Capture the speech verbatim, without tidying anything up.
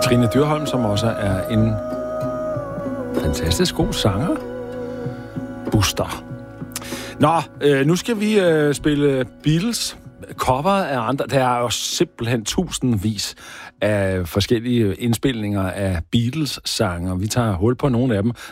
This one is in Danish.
Trine Dyrholm, som også er en fantastisk god sanger. Buster. Nå, øh, nu skal vi øh, spille Beatles cover af andre. Der er jo simpelthen tusindvis af forskellige indspilninger af Beatles-sange, og vi tager hul på nogle af dem.